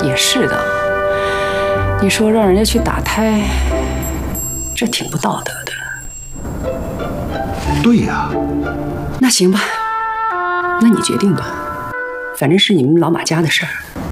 也是的。你说让人家去打胎，这挺不道德的。 对呀。 那行吧，那你决定吧，反正是你们老马家的事儿。